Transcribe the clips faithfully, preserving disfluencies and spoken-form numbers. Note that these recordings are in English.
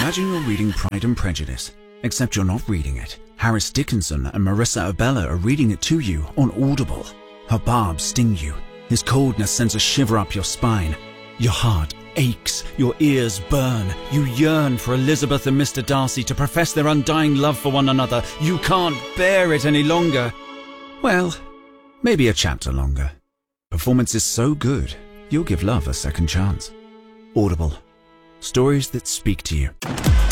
Imagine you're reading Pride and Prejudice, except you're not reading it. Harris Dickinson and Marissa Abella are reading it to you on Audible. Her barbs sting you. His coldness sends a shiver up your spine. Your heart aches, your ears burn. You yearn for Elizabeth and Mister Darcy to profess their undying love for one another. You can't bear it any longer. Well, maybe a chapter longer. Performance is so good, you'll give love a second chance. Audible. Stories that speak to you.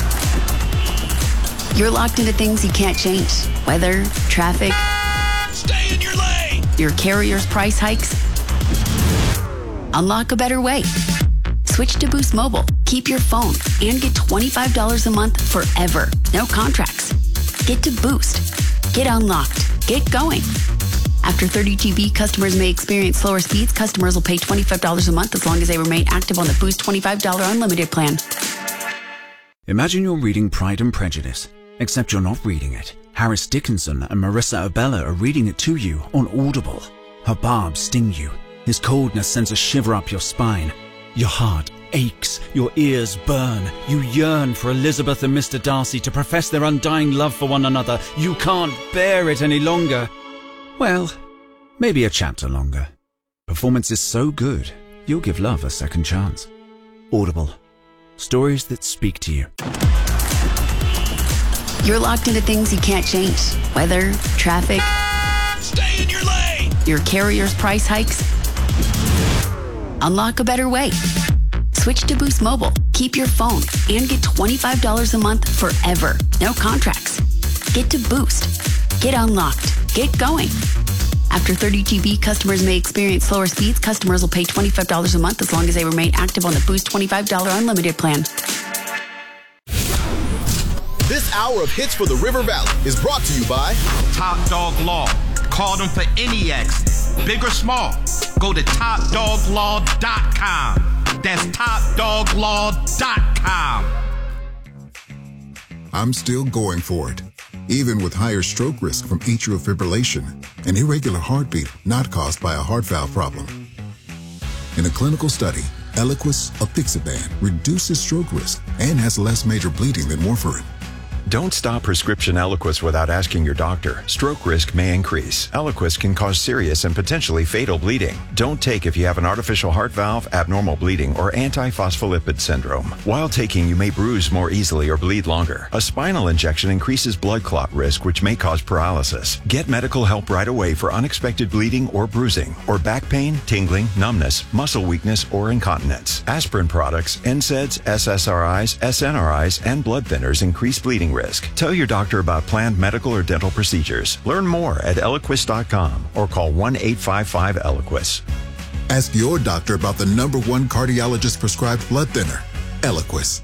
You're locked into things you can't change. Weather, traffic. Stay in your lane! Your carrier's price hikes. Unlock a better way. Switch to Boost Mobile. Keep your phone and get twenty-five dollars a month forever. No contracts. Get to Boost. Get unlocked. Get going. After thirty G B, customers may experience slower speeds. Customers will pay twenty-five dollars a month as long as they remain active on the Boost twenty-five dollars unlimited plan. Imagine you're reading Pride and Prejudice, except you're not reading it. Harris Dickinson and Marissa Abella are reading it to you on Audible. Her barbs sting you. His coldness sends a shiver up your spine. Your heart aches, your ears burn. You yearn for Elizabeth and Mister Darcy to profess their undying love for one another. You can't bear it any longer. Well, maybe a chapter longer. Performance is so good, you'll give love a second chance. Audible. Stories that speak to you. You're locked into things you can't change. Weather, traffic. Stay in your lane! Your carrier's price hikes. Unlock a better way. Switch to Boost Mobile. Keep your phone and get twenty-five dollars a month forever. No contracts. Get to Boost. Get unlocked. Get going. After thirty G B, customers may experience slower speeds. Customers will pay twenty-five dollars a month as long as they remain active on the Boost twenty-five dollars unlimited plan. This hour of Hits for the River Valley is brought to you by Top Dog Law. Call them for any accident, big or small. Go to top dog law dot com. That's top dog law dot com. I'm still going for it, even with higher stroke risk from atrial fibrillation, an irregular heartbeat not caused by a heart valve problem. In a clinical study, Eliquis apixaban reduces stroke risk and has less major bleeding than warfarin. Don't stop prescription Eliquis without asking your doctor. Stroke risk may increase. Eliquis can cause serious and potentially fatal bleeding. Don't take if you have an artificial heart valve, abnormal bleeding, or antiphospholipid syndrome. While taking, you may bruise more easily or bleed longer. A spinal injection increases blood clot risk, which may cause paralysis. Get medical help right away for unexpected bleeding or bruising, or back pain, tingling, numbness, muscle weakness, or incontinence. Aspirin products, N SAIDs, S S R Is, S N R Is, and blood thinners increase bleeding risk. Tell your doctor about planned medical or dental procedures. Learn more at eliquis dot com or call one eight five five Eliquis. Ask your doctor about the number one cardiologist prescribed blood thinner, Eliquis.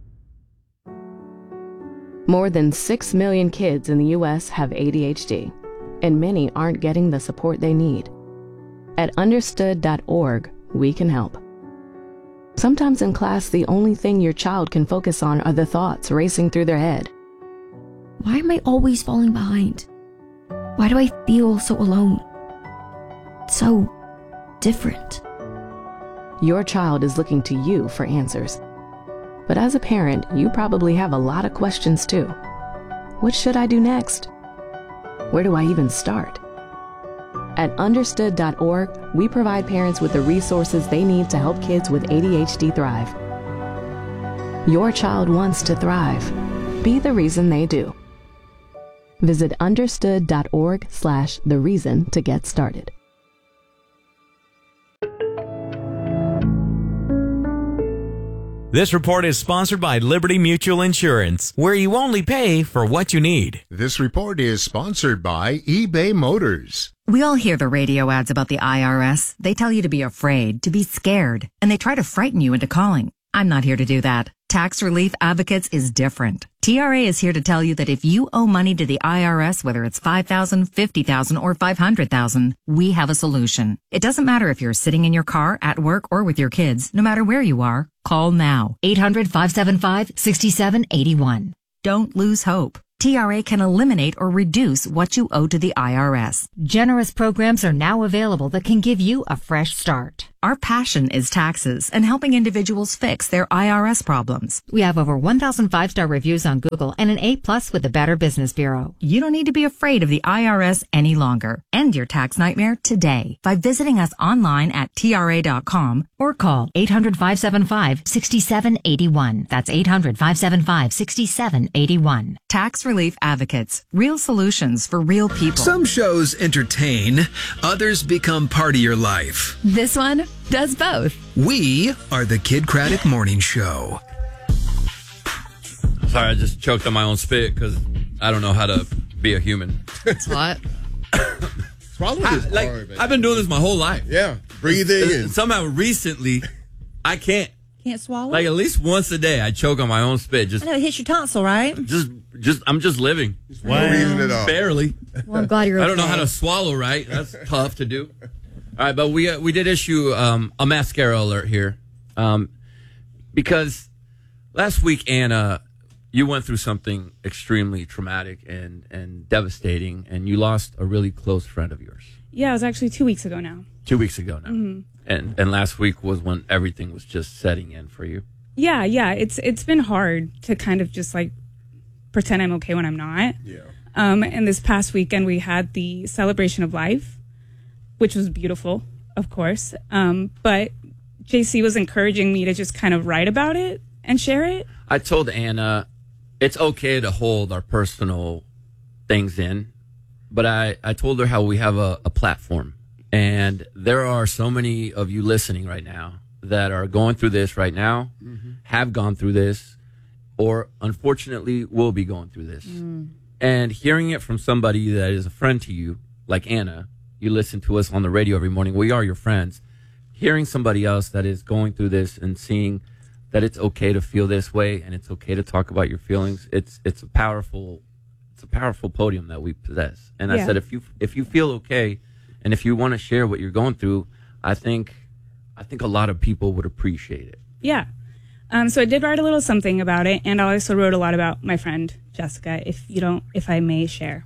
More than six million kids in the U S have A D H D, and many aren't getting the support they need. At understood dot org, we can help. Sometimes in class, the only thing your child can focus on are the thoughts racing through their head. Why am I always falling behind? Why do I feel so alone? So different. Your child is looking to you for answers. But as a parent, you probably have a lot of questions too. What should I do next? Where do I even start? At understood dot org, we provide parents with the resources they need to help kids with A D H D thrive. Your child wants to thrive. Be the reason they do. Visit understood dot org slash the reason to get started. This report is sponsored by Liberty Mutual Insurance, where you only pay for what you need. This report is sponsored by eBay Motors. We all hear the radio ads about the I R S. They tell you to be afraid, to be scared, and they try to frighten you into calling. I'm not here to do that. Tax Relief Advocates is different. T R A is here to tell you that if you owe money to the I R S, whether it's five thousand dollars, fifty thousand dollars, or five hundred thousand dollars, we have a solution. It doesn't matter if you're sitting in your car, at work, or with your kids. No matter where you are, call now. eight hundred, five seven five, six seven eight one. Don't lose hope. T R A can eliminate or reduce what you owe to the I R S. Generous programs are now available that can give you a fresh start. Our passion is taxes and helping individuals fix their I R S problems. We have over one thousand five-star reviews on Google and an A plus with the Better Business Bureau. You don't need to be afraid of the I R S any longer. End your tax nightmare today by visiting us online at T R A dot com or call eight hundred, five seven five, six seven eight one. That's eight hundred, five seven five, six seven eight one. Tax Relief Advocates. Real solutions for real people. Some shows entertain, others become part of your life. This one does both. We are the Kid Craddock Morning Show. Sorry, I just choked on my own spit because I don't know how to be a human. It's what? Swallowing I, is like, hard, man. I've been doing this my whole life. Yeah, breathing. And somehow recently, I can't. Can't swallow? Like at least once a day, I choke on my own spit. Just, I know, it hits your tonsil, right? just, just. I'm just living. Wow. No reason at all. Barely. Well, I'm glad you're okay. I don't know how to swallow right. That's tough to do. All right, but we uh, we did issue um, a mascara alert here, um, because last week, Anna, you went through something extremely traumatic and, and devastating, and you lost a really close friend of yours. Yeah, it was actually two weeks ago now. Two weeks ago now. Mm-hmm. And and last week was when everything was just setting in for you. Yeah, yeah. It's it's been hard to kind of just like pretend I'm okay when I'm not. Yeah. Um, and this past weekend we had the celebration of life, which was beautiful, of course. Um, but J C was encouraging me to just kind of write about it and share it. I told Anna it's okay to hold our personal things in, but I, I told her how we have a, a platform. And there are so many of you listening right now that are going through this right now, mm-hmm. have gone through this, or unfortunately will be going through this. Mm. And hearing it from somebody that is a friend to you, like Anna, you listen to us on the radio every morning. We are your friends. Hearing somebody else that is going through this and seeing that it's okay to feel this way and it's okay to talk about your feelings, it's it's a powerful it's a powerful podium that we possess. And Yeah. I said, if you if you feel okay, and if you want to share what you're going through, I think I think a lot of people would appreciate it. Yeah. Um, so I did write a little something about it, and I also wrote a lot about my friend Jessica, if you don't, if I may share.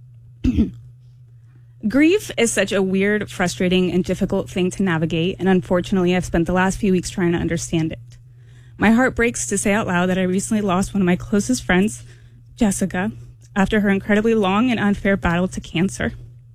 Grief is such a weird, frustrating, and difficult thing to navigate, and unfortunately, I've spent the last few weeks trying to understand it. My heart breaks to say out loud that I recently lost one of my closest friends, Jessica, after her incredibly long and unfair battle to cancer.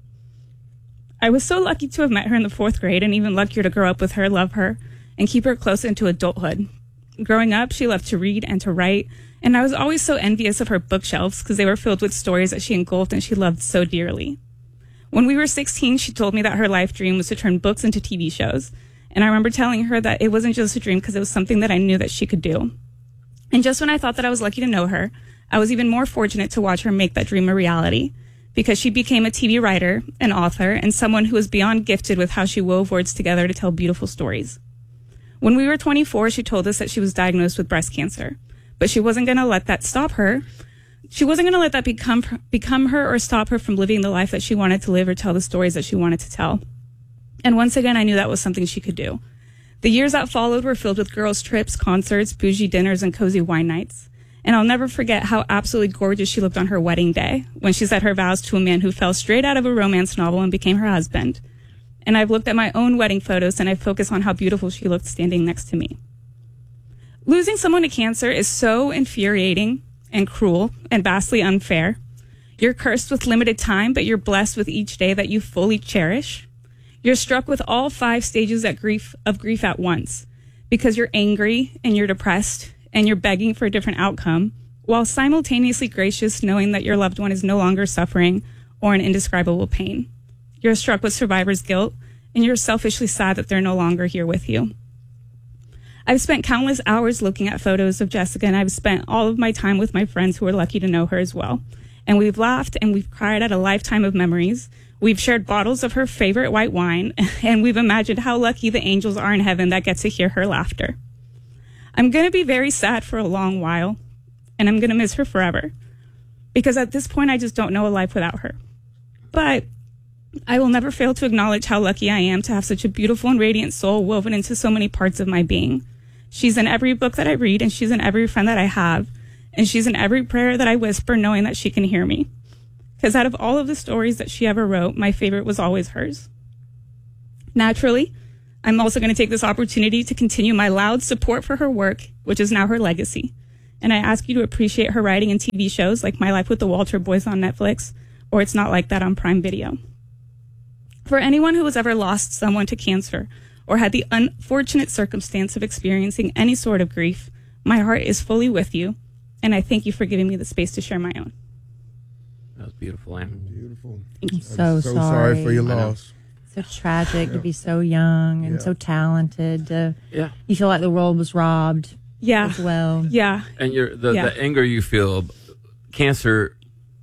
I was so lucky to have met her in the fourth grade, and even luckier to grow up with her, love her, and keep her close into adulthood. Growing up, she loved to read and to write, and I was always so envious of her bookshelves because they were filled with stories that she engulfed and she loved so dearly. When we were sixteen, she told me that her life dream was to turn books into T V shows, and I remember telling her that it wasn't just a dream because it was something that I knew that she could do. And just when I thought that I was lucky to know her, I was even more fortunate to watch her make that dream a reality, because she became a T V writer, an author, and someone who was beyond gifted with how she wove words together to tell beautiful stories. When we were twenty-four, she told us that she was diagnosed with breast cancer, but she wasn't going to let that stop her. She wasn't going to let that become become her or stop her from living the life that she wanted to live or tell the stories that she wanted to tell. And once again, I knew that was something she could do. The years that followed were filled with girls' trips, concerts, bougie dinners, and cozy wine nights. And I'll never forget how absolutely gorgeous she looked on her wedding day when she said her vows to a man who fell straight out of a romance novel and became her husband. And I've looked at my own wedding photos and I focus on how beautiful she looked standing next to me. Losing someone to cancer is so infuriating and cruel and vastly unfair. You're cursed with limited time, but you're blessed with each day that you fully cherish. You're struck with all five stages of grief, of grief at once, because you're angry and you're depressed and you're begging for a different outcome, while simultaneously gracious, knowing that your loved one is no longer suffering or in indescribable pain. You're struck with survivor's guilt, and you're selfishly sad that they're no longer here with you. I've spent countless hours looking at photos of Jessica, and I've spent all of my time with my friends who are lucky to know her as well. And we've laughed and we've cried at a lifetime of memories. We've shared bottles of her favorite white wine, and we've imagined how lucky the angels are in heaven that get to hear her laughter. I'm going to be very sad for a long while, and I'm going to miss her forever, because at this point, I just don't know a life without her. But I will never fail to acknowledge how lucky I am to have such a beautiful and radiant soul woven into so many parts of my being. She's in every book that I read, and she's in every friend that I have, and she's in every prayer that I whisper, knowing that she can hear me. Because out of all of the stories that she ever wrote, my favorite was always hers. Naturally, I'm also going to take this opportunity to continue my loud support for her work, which is now her legacy. And I ask you to appreciate her writing in T V shows like My Life with the Walter Boys on Netflix, or It's Not Like That on Prime Video. For anyone who has ever lost someone to cancer or had the unfortunate circumstance of experiencing any sort of grief, my heart is fully with you, and I thank you for giving me the space to share my own. That was beautiful, Anna. Beautiful. I'm I'm so, so sorry. sorry for your loss. So tragic to be so young and Yeah. so talented. Uh, Yeah. You feel like the world was robbed. Yeah. As well. Yeah. And you're, the, Yeah. the anger you feel, cancer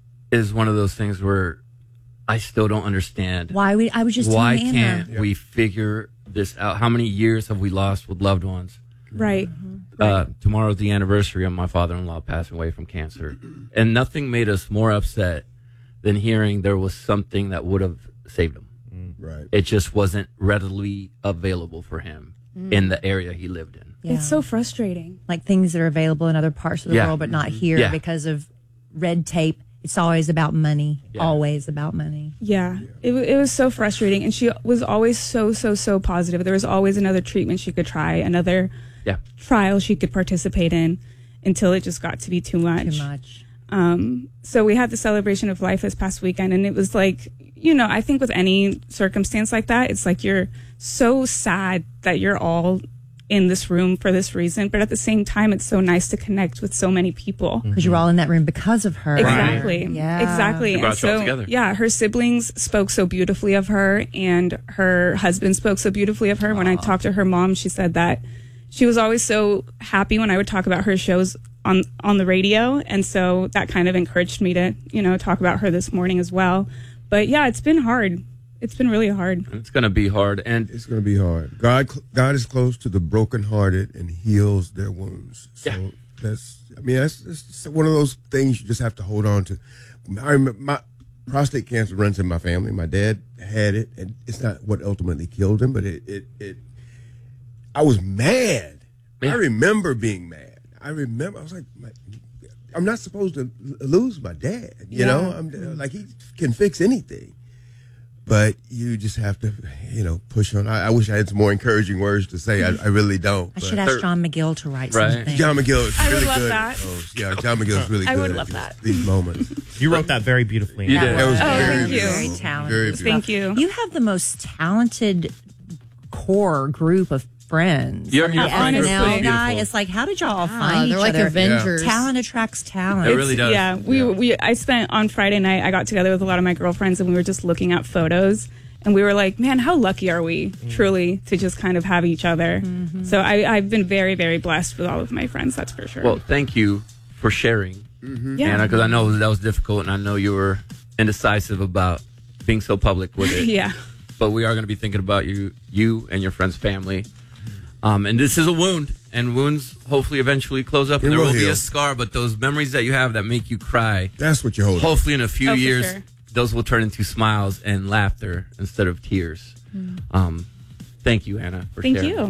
is one of those things where I still don't understand. Why we? I was just Why telling Anna. can't we figure this out? How many years have we lost with loved ones? Right. Uh, tomorrow's the anniversary of my father-in-law passing away from cancer. And nothing made us more upset than hearing there was something that would have saved him. Right. It just wasn't readily available for him Mm. in the area he lived in. Yeah. It's so frustrating. Like things that are available in other parts of the Yeah. world, but not here Yeah. because of red tape. It's always about money. Yeah. Always about money. Yeah, it, wa- it was so frustrating. And she was always so, so, so positive. There was always another treatment she could try, another Yeah. trial she could participate in until it just got to be too much. Too much. Um, so we had the celebration of life this past weekend, and it was like, you know, I think with any circumstance like that, it's like you're so sad that you're all in this room for this reason, but at the same time, it's so nice to connect with so many people. Because you're all in that room because of her. Exactly. Yeah. Exactly. She brought And you all so, together. yeah, her siblings spoke so beautifully of her, and her husband spoke so beautifully of her. When I talked to her mom, she said that she was always so happy when I would talk about her shows on on the radio, and so that kind of encouraged me to, you know, talk about her this morning as well. But yeah, it's been hard. It's been really hard. It's going to be hard. And It's going to be hard. God, God is close to the brokenhearted and heals their wounds. So Yeah. that's, I mean, that's, that's one of those things you just have to hold on to. I remember my prostate cancer runs in my family. My dad had it, and it's not what ultimately killed him, but it, it, it I was mad. Yeah. I remember being mad. I remember, I was like, my, I'm not supposed to l- lose my dad. You Yeah. know, I'm like, he can fix anything. But you just have to, you know, push on. I, I wish I had some more encouraging words to say. I, I really don't. I but- should ask John McGill to write Right. something. John McGill is I would really love good. that. Oh, yeah, John McGill is really I good. would at love these- that. These moments. You wrote that very beautifully. You did. That was Oh, very thank you. beautiful. Very talented. Very beautiful. Thank you. You have the most talented core group of friends. Your- I mean, your the friend group is S N L guy, beautiful. it's like, how did y'all Wow, find they're each like other? Avengers. Talent attracts talent. It really does. Yeah, we we I spent on Friday night. I got together with a lot of my girlfriends, and we were just looking at photos, and we were like, "Man, how lucky are we, truly, to just kind of have each other?" Mm-hmm. So I, I've been very, very blessed with all of my friends. That's for sure. Well, thank you for sharing, yeah, Anna, because I know that was difficult, and I know you were indecisive about being so public with it. yeah, But we are going to be thinking about you, you and your friend's family. Um, and this is a wound, and wounds hopefully eventually close up, and It there will will be heal. a scar. But those memories that you have that make you cry, That's what you're holding. hopefully in a few Oh, for years, sure. those will turn into smiles and laughter instead of tears. Um, thank you, Anna, for thank sharing. you.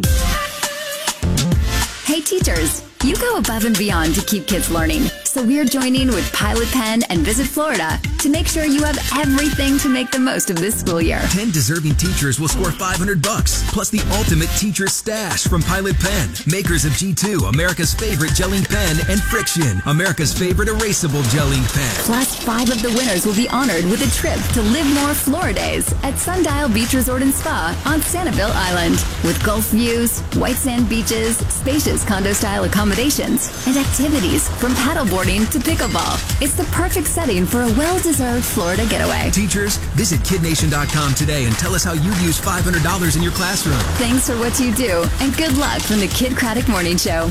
Hey teachers, you go above and beyond to keep kids learning. So we're joining with Pilot Pen and Visit Florida to make sure you have everything to make the most of this school year. ten deserving teachers will score five hundred bucks, plus the ultimate teacher stash from Pilot Pen, makers of G two, America's favorite gelling pen, and Friction, America's favorite erasable gelling pen. Plus, five of the winners will be honored with a trip to Live More Florida Days at Sundial Beach Resort and Spa on Sanibel Island. With Gulf views, white sand beaches, spacious condo-style accommodations, and activities from paddleboarding to pickleball. It's the perfect setting for a well-deserved Florida getaway. Teachers, visit kid nation dot com today and tell us how you use five hundred dollars in your classroom. Thanks for what you do, and good luck from the Kid Craddock Morning Show.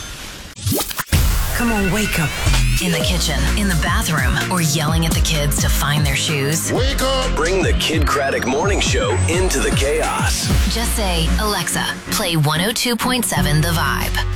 Come on, wake up. In the kitchen, in the bathroom, or yelling at the kids to find their shoes. Wake up! Bring the Kid Craddock Morning Show into the chaos. Just say, Alexa, play one oh two point seven The Vibe.